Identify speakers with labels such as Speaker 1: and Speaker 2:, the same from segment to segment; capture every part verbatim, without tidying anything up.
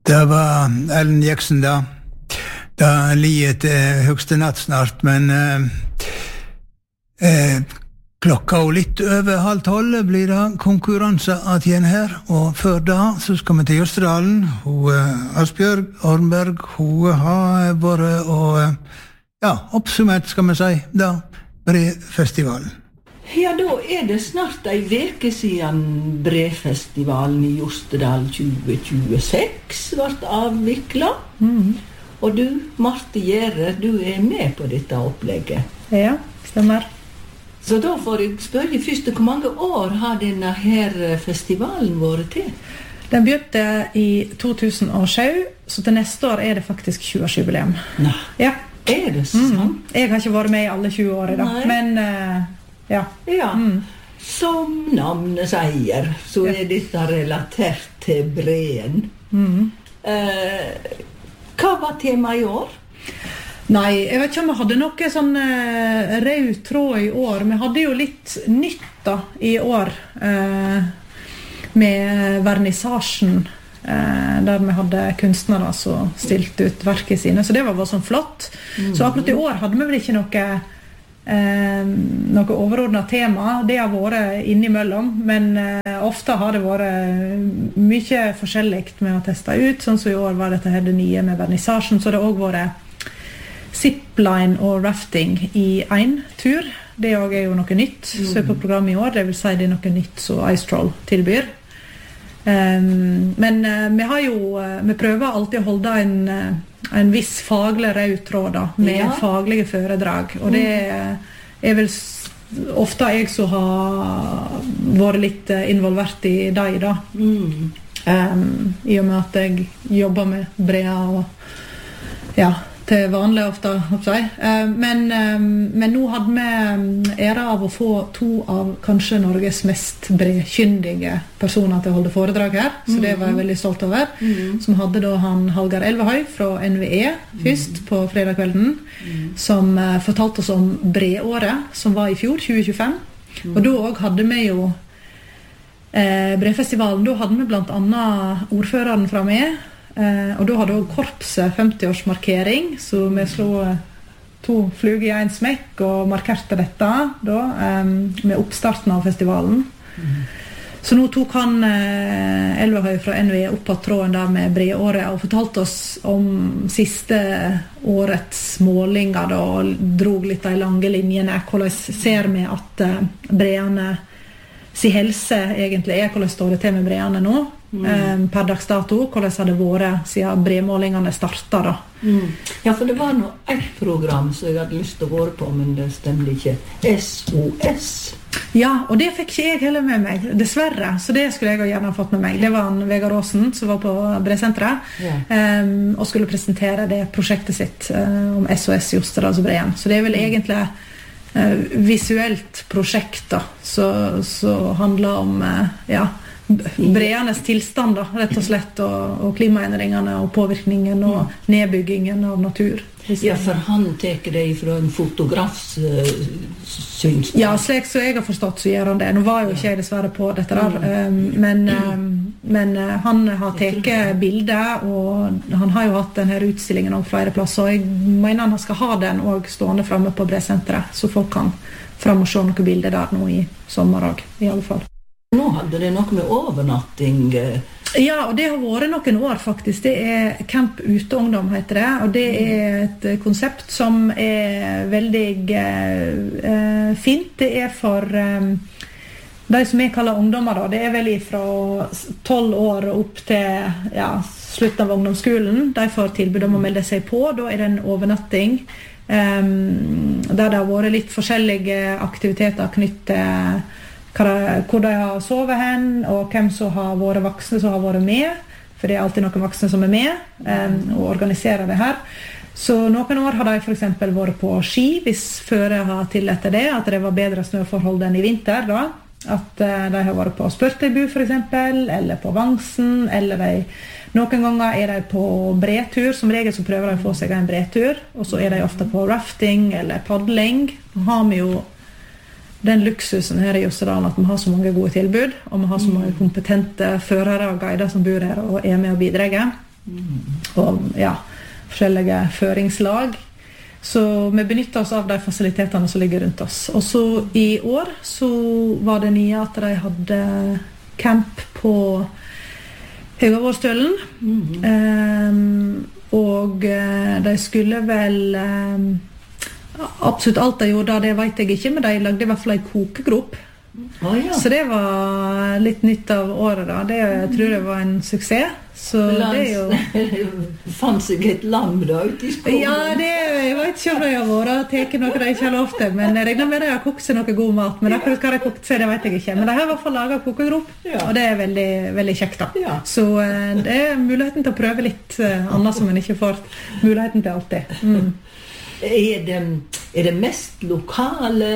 Speaker 1: Det var Ellen Jackson da. Da liet eh, høgste natt snart, men eh, eh, klokka og litt over halv tolv blir det konkurranse at igjen her, og før da så skal vi til Jostedalen. Hun, eh, Asbjørg Ornberg, hun har vært og eh, ja, oppsummert skal vi si da, Brefestivalen.
Speaker 2: Ja, da er det snart ei veke siden Brefestivalen i Jostedal tjue tjueseks ble avviklet.
Speaker 3: Mm.
Speaker 2: Og du, Marte Gjære, du er med på dette opplegget.
Speaker 3: Ja, stemmer.
Speaker 2: Så da får jeg spørre først, hvor mange år har denne her festivalen vært til?
Speaker 3: Den begynte i to tusen og sju, så til neste år er det faktisk tjue-årsjubileum.
Speaker 2: Nei,
Speaker 3: ja.
Speaker 2: Er det sant?
Speaker 3: Mm. Jeg har ikke vært med i alle tjue år i dag, men uh, ja.
Speaker 2: Ja,
Speaker 3: mm.
Speaker 2: som navnet sier, så er dette relatert til breen.
Speaker 3: Mm.
Speaker 2: Uh, hva var temaet i år?
Speaker 3: Nei, jeg vet ikke om vi hadde noe sånn uh, rød tråd i år. Vi hadde jo litt nytt da i år uh, med vernissasjen, uh, der vi hadde kunstnere som stilte ut verket sine, så det var bare sånn flott. Mm. Så akkurat i år hadde vi vel ikke noe Eh, noe overordnet tema. Det har vært innimellom, men eh, ofte har det vært mye forskjelligt med å teste ut. Sånn som i år var dette her det nye med vernissasjen, så det har også vært zipline og rafting i en tur. Det er jo noe nytt mm. så er på programmet i år. Det vil si det er noe nytt som Ice Troll tilbyr. Um, men uh, vi har jo uh, vi prøver alltid å holde en, uh, en viss faglig rød tråd da, med ja. Faglige foredrag, og det er vel ofte jeg som har vært litt uh, involvert i deg da. Mm. Um, i og med at jeg jobber med Brea og ja, til vanlig ofte, håper jeg. Uh, men, um, men nå hadde vi ære av å få to av kanskje Norges mest brekyndige personer til å holde foredrag her, så det var jeg veldig stolt over. Mm. Som hadde da han Hallgeir Elvehøy fra N V E først mm. på fredagskvelden, mm. som uh, fortalte oss om breåret som var i fjor, tjue tjuefem. Mm. Og da også hadde vi jo uh, Brefestivalen, da hadde vi blant annet ordføreren fra med, Uh, og da hadde også korpset femti-årsmarkering, så vi slo uh, to fluger i en smekk og markerte dette da, um, med oppstarten av festivalen. Mm. Så nå tok han uh, Elvehøy fra N V E opp på tråden der med breåret og fortalte oss om siste årets målinger da, og drog litt de lange linjene. Hvordan ser vi at uh, breene si helse egentlig er, hvordan står det til med breene nå? Mm. Per dags dato, hvordan har det vært siden bremålingene startet da?
Speaker 2: Mm. Ja, for det var nå et program som jeg hadde lyst til å gå på, men det stemte ikke. S O S.
Speaker 3: Ja, og det fikk ikke jeg heller med meg, dessverre, så det skulle jeg gjerne ha fått med meg. Det var en Vegard Aasen som var på Bresenteret, ja. um, og skulle presentere det prosjektet sitt uh, om S O S Jostedal og Breen. Så det er vel mm. egentlig uh, visuelt prosjekt da, så, så handler om uh, ja, breanes tilstand da, rett og slett, og, og klimaendringene og påvirkningen og mm. nedbyggingen av natur.
Speaker 2: Ja, for han teker det fra en fotografs uh, synsmål.
Speaker 3: Ja, slik så jeg har forstått så gjør han det. Nå var jo ikke jeg dessverre på dette der, um, men, um, men uh, han har teket bilder, og han har jo hatt denne utstillingen om flere plasser, og jeg mener han skal ha den også stående fremme på Bresenteret, så folk kan frem og se noen bilder der nå i sommer også, i alle fall.
Speaker 2: Nå hadde det noe med overnatting.
Speaker 3: Ja, og det har vært noen år faktisk. Det er Camp Uteungdom heter det, og det er et konsept som er veldig eh, fint. Det er for eh, de som jeg kaller ungdommer da. Det er vel fra tolv år opp til ja, slutten av ungdomsskolen. De får tilbud om å melde seg på. Da er det en overnatting eh, der det har vært litt forskjellige aktiviteter knyttet til hvor de har sovet hen, og hvem som har vært voksne som har vært med, for det er alltid noen voksne som er med um, og organiserer det her. Så noen år har de for eksempel vært på ski, hvis føre har tillett det, at det var bedre snøforhold enn i vinter da. At uh, de har vært på Spørtøybu for eksempel, eller på Vangsen, eller de, noen ganger er de på bretur, som regel så prøver de å få seg en bretur, og så er de ofte på rafting eller paddling. Nå har vi jo den luksusen her i Jostedal at vi har så mange gode tilbud, og vi har så mange kompetente førere og guider som bor her og er med og bidrar. og ja, forskjellige føringslag. Så vi benytter oss av de fasilitetene som ligger rundt oss. Og så i år så var det nye at de hadde camp på Høgavårstølen. Mm-hmm. Um, og uh, de skulle vel um, absolutt alt de gjorde, det vet jeg ikke, men de lagde i hvert fall en kokegrop. Oh, ja. Så det var litt nytt av året da. Det jeg tror jeg var en suksess. Så Lands, det er
Speaker 2: jo fanns seg et lam da ute i skolen.
Speaker 3: Ja, det jeg vet ikke om de har vært og teket noe de ikke har lov til, men jeg regner med de har kokt seg noe god mat, men akkurat hva de har kokt seg, det vet jeg ikke. Men de har i hvert fall laget kokegrop, ja. Og det er veldig, veldig kjekt da. Ja. Så uh, det er muligheten til å prøve litt uh, annet som en ikke får muligheten til alltid. Mm.
Speaker 2: Er det, er det mest lokale?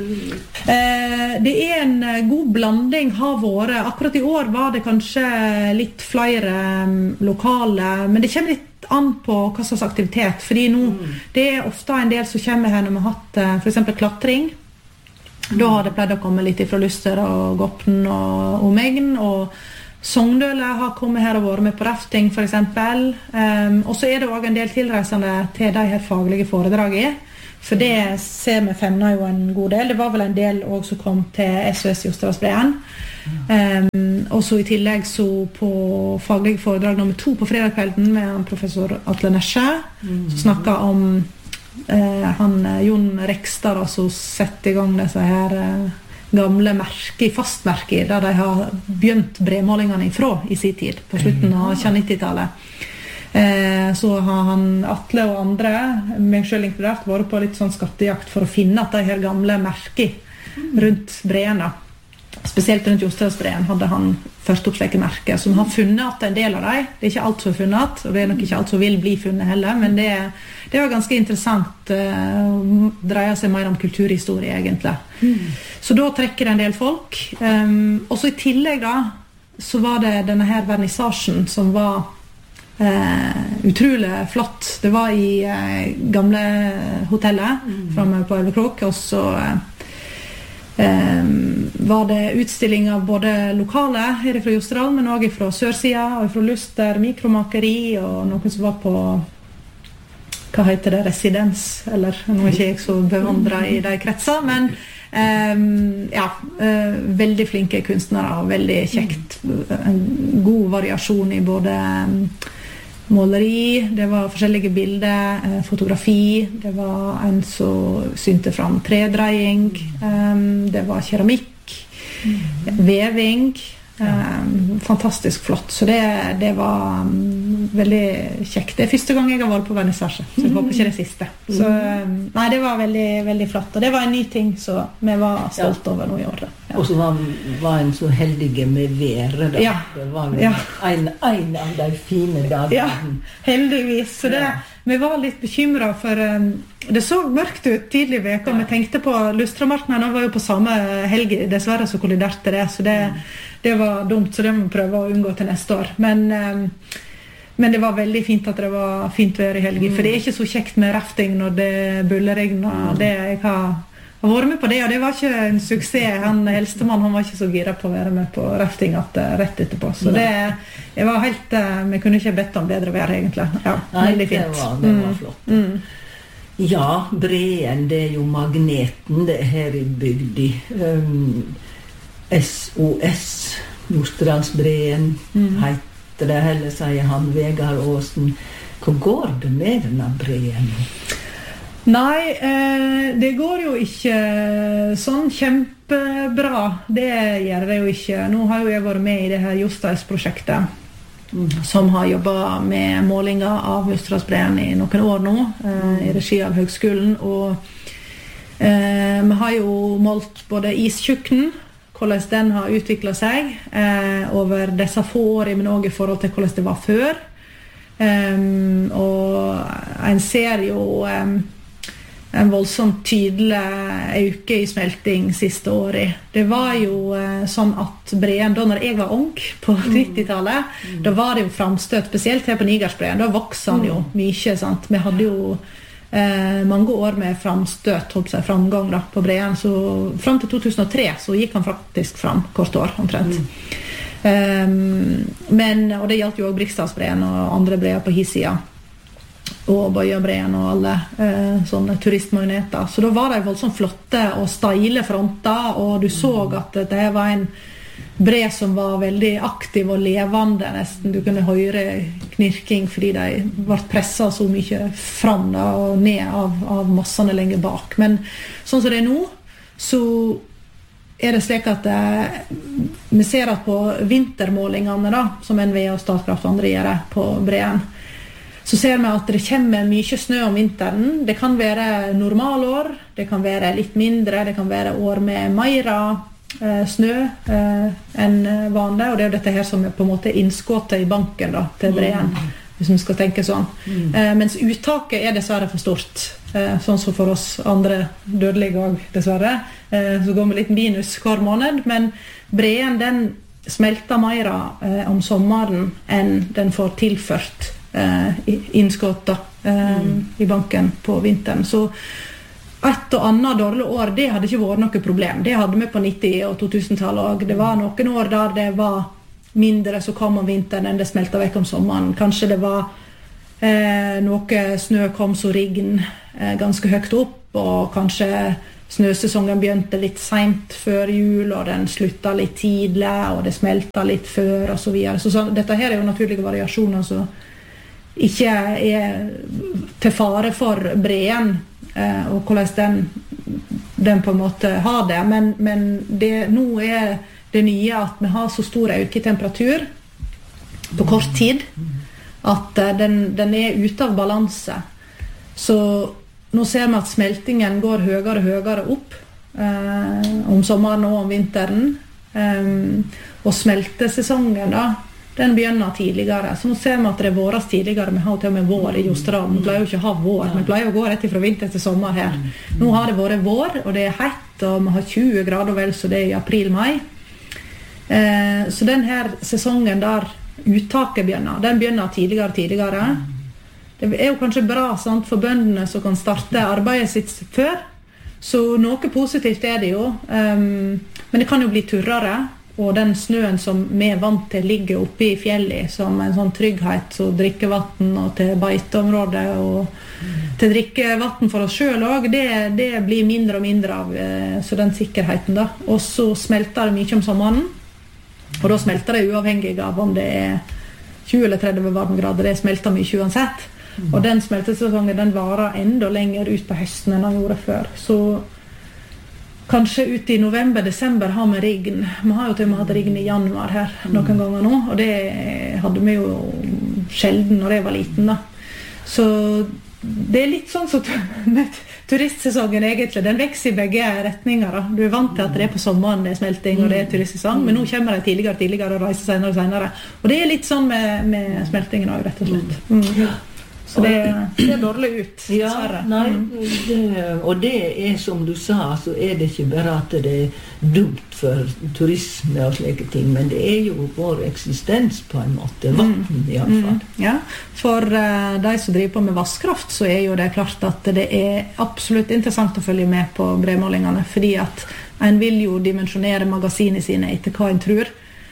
Speaker 3: Eh, det er en god blanding har vært. Akkurat i år var det kanskje litt flere um, lokale, men det kommer litt an på hva slags aktivitet. Fordi nå, mm. det er ofte en del som kommer her når vi har hatt uh, for eksempel klatring. Mm. Da har det pleid å komme litt fra Luster og Gopten og Omegn, og Sogndøle har kommet her og vært med på rafting for eksempel. Um, og så er det også en del tilreisende til de her faglige foredragene. For det ser vi femner jo en god del. Det var vel en del også som kom til S O S Jostedalsbreen. Um, og så i tillegg så på faglige foredrag nummer to på fredagskvelden med professor Atle Nesje, mm. som snakket om uh, han, Jon Rekstad, som setter i gang disse her uh, gamle merker, fastmerker, der de har begynt bremålingene ifra i sin tid, på slutten av nittitallet. Eh, så har han Atle og andre, meg selv inkludert, vært på litt sånn skattejakt for å finne at de her gamle merker rundt breene, spesielt rundt Jostedalsbreen, hadde han først opp slike merker, som har funnet at en del av dem. Det er ikke alt som er funnet, og det er nok ikke alt som vil bli funnet heller, men det, det var ganske interessant, uh, dreier seg mer om kulturhistorie egentlig. Mm. Så da trekker det en del folk. Um, og så i tillegg da, så var det denne her vernissasjen som var uh, utrolig flott. Det var i uh, gamle hotellet, mm. fremme på Elvekrok, og så uh, um, var det utstilling av både lokale her fra Jostedal, men også fra Sørsida, og fra Luster, mikromakeri, og noen som var på hva heter det, residens, eller nå er ikke jeg så bevandret i de kretser, men um, ja, uh, veldig flinke kunstnere, og veldig kjekt, en god variasjon i både um, måleri, det var forskjellige bilder, uh, fotografi, det var en som synte fram tredreiing, um, det var keramikk, veving, um, fantastisk flott, så det, det var um, veldig kjekt. Det er første gang jeg har vært på vernissasje, så jeg håper ikke det siste. Så um, nei, det var veldig, veldig flott, og det var en ny ting så vi var stolt over nå i år. Ja.
Speaker 2: Og så var, var en så heldige med været da.
Speaker 3: Ja.
Speaker 2: Det var
Speaker 3: ja.
Speaker 2: en, en av de fine dagene.
Speaker 3: Ja, heldigvis. Så det, ja. Vi var litt bekymret for um, det så mørkt ut tidlig i veka, og vi tenkte på Lustramarkene, var jo på samme helg, dessverre så kolliderte det, så det, det var dumt, så det må vi prøve å unngå til neste år. Men um, Men det var veldig fint at det var fint vær i helgen, for det er ikke så kjekt med rafting når det bulleregner. Det jeg har, har vært med på det, og det var ikke en suksess. Han eldstemann, han var ikke så gira på å være med på rafting at, rett etterpå. Så det, det var helt, vi kunne ikke bedt om bedre vær egentlig. Ja, veldig fint.
Speaker 2: Det var, det var flott. Mm. Mm. Ja, Breen, det er jo magneten, det er her i bygdi. Um, S O S, Jostedalsbreen, mm. heit det heller, sier han, Vegard Aasen. Hva går det med denne breen?
Speaker 3: Nei, eh, det går jo ikke sånn kjempebra. Det gjør det jo ikke. Nå har jo jeg vært med i det her Jostedalsprosjektet, mm. som har jobbet med målinger av Jostedalsbreen i noen år nå, eh, i regi av Høgskolen. Og eh, vi har jo målt både istjukken, hvordan den har utviklet seg eh, over disse få årene, men også i forhold til hvordan det var før. Um, og en ser jo um, en voldsomt tydelig øke i smelting siste året. Det var jo uh, sånn at Breen, da når jeg var ung på nittitallet, mm. da var det jo framstøt, spesielt her på Nigersbreen, da vokste han jo mye, sant? Vi hadde jo Eh, mange år med framstøt, holdt seg framgang da, på Breen, så frem til to tusen og tre så gikk han faktisk fram kort år omtrent. Mm. Um, men, og det gjaldt jo også Briksdalsbreen og andre breer på hissida. Og Bøyabreen og alle eh, sånne turistmagneter. Så da var de voldsomt flotte og steile fronter, og du så at det var en bre som var veldig aktiv og levende nesten. Du kunne høre knirking fordi de ble presset så mye fram da, og ned av, av massene lenger bak. Men sånn som det er nå, så er det slik at eh, vi ser at på vintermålingene da, som N V E og Statkraft og andre gjør på breen, så ser vi at det kommer mye snø om vinteren. Det kan være normalår, det kan være litt mindre, det kan være år med mer eh, snø eh, enn vanlig, og det er jo dette her som er på en måte innskottet i banken da, til breen, hvis vi skal tenke sånn. Mm. Eh, mens uttaket er dessverre for stort, eh, sånn som for oss andre dødelige også, dessverre. Eh, så går vi litt minus hver måned, men breen den smelter mer eh, om sommeren enn den får tilført innskott da, mm. i banken på vinteren. Så et og annet dårlig år, det hadde ikke vært noe problem. Det hadde vi på nitti- og to-tusen-tallet. Det var noen år der det var mindre som kom om vinteren enn det smeltet vekk om sommeren. Kanskje det var eh, noe snø kom som riggen eh, ganske høyt opp, og kanskje snøsesongen begynte litt sent før jul, og den sluttet litt tidlig, og det smeltet litt før, og så videre. Så, så dette her er jo naturlige variasjoner, så ikke er til fare for breen eh, og hvordan den, den på en måte har det, men, men det, nå er det nye at vi har så stor øke i temperatur på kort tid at eh, den, den er ute av balanse. Så nå ser vi at smeltingen går høyere og høyere opp eh, om sommeren og om vinteren, eh, og smeltesesongen da den begynner tidligere. Så nå ser vi at det er våres tidligere. Vi har til og med vår i Jostedal. Vi pleier jo ikke å ha vår. Vi pleier å gå rett fra vinter til sommer her. Nå har det vært vår, og det er hett, og vi har tjue grader vel, så det er i april-mai. Eh, så den her sesongen der uttaket begynner, den begynner tidligere og tidligere. Det er jo kanskje bra sant, for bøndene som kan starte arbeidet sitt før. Så noe positivt er det jo. Um, men det kan jo bli turrere. Og den snøen som vi er vant til ligger oppe i fjellet som en sånn trygghet til drikkevatten og til beiteområdet og til drikkevatten for oss selv også, det, det blir mindre og mindre av så den sikkerheten da. Og så smelter det mye om sommeren, og da smelter det uavhengig av om det er tjue eller tretti varmegrader, det smelter mye uansett. Og den smeltesesongen den varer enda lenger ut på høsten enn den gjorde før. Så kanskje ut i november-desember har vi riggen. Vi har jo til og med hatt riggen i januar her noen mm. ganger nå, og det hadde vi jo sjelden når jeg var liten da. Så det er litt sånn som med turistsesongen egentlig, den vekser i begge retninger da. Du er vant til at det er på sommeren det er smelting og det er turistsesong, men nå kommer det tidligere tidligere og reiser senere og senere. Og det er litt sånn med, med smeltingen også, rett og slett. Mm. Så det ser dårlig ut,
Speaker 2: ja, nei, det, og det er som du sa, så er det ikke bare at det er dumt for turisme og slike ting, men det er jo vår eksistens på en måte, vatten i alle fall.
Speaker 3: Mm, ja, for uh, de som driver på med vasskraft, så er jo det klart at det er absolutt interessant å følge med på bremålingene, fordi at en vil jo dimensjonere magasinene sine etter hva en tror.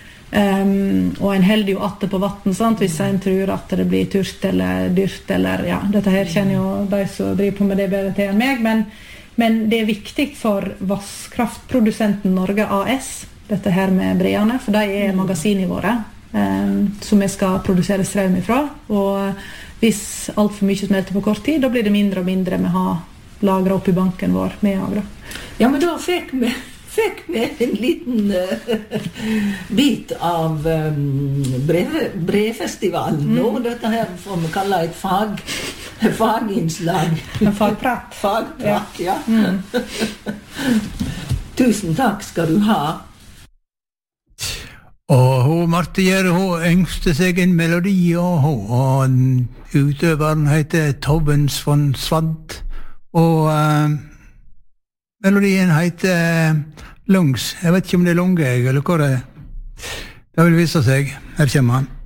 Speaker 3: Um, og en helder jo atter på vatten, sant? Hvis en tror at det blir turt eller dyrt eller, ja, dette her kjenner jo de som driver på med det bedre til enn meg, men, men det er viktig for vasskraftprodusenten Norge A S, dette her med breene, for de er magasinene våre um, som vi skal produsere strøm ifra, og hvis alt for mye smelter på kort tid, da blir det mindre og mindre vi har lagret opp i banken vår med agra.
Speaker 2: Ja, men da fikk vi fikk med en liten uh, bit av um, brev, brevfestivalen. Mm. Nå, dette her får vi kalle et fag, faginnslag.
Speaker 3: En fagprat.
Speaker 2: Fagprat, ja. ja. Mm. Tusen takk skal du ha.
Speaker 1: Og hun, Marte Gjerde, hun yngste seg en melodi, og hun, og utøveren heter Tobbens von Svant, og uh, melodien heter Lungs. Jeg vet ikke om det er lunge, eller hva det er. Det vil vise seg. Her kommer han.